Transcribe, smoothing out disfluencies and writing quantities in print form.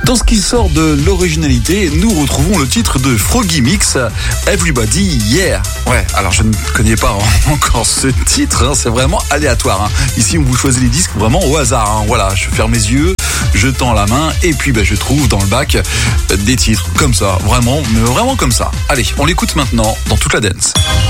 Dans ce qui sort de l'originalité, nous retrouvons le titre de Froggy Mix, Everybody Yeah. Ouais, alors je ne connais pas encore ce titre, c'est vraiment aléatoire. Ici, on vous choisit les disques vraiment au hasard. Voilà, je ferme mes yeux, je tends la main et puis je trouve dans le bac des titres comme ça, vraiment, mais vraiment comme ça. Allez, on l'écoute maintenant dans toute la dance.